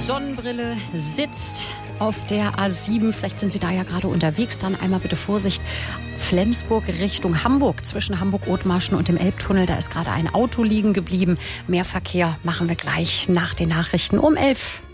Sonnenbrille sitzt auf der A7. Vielleicht sind Sie da ja gerade unterwegs. Dann einmal bitte Vorsicht. Flensburg Richtung Hamburg. Zwischen Hamburg-Othmarschen und dem Elbtunnel. Da ist gerade ein Auto liegen geblieben. Mehr Verkehr machen wir gleich nach den Nachrichten um 11.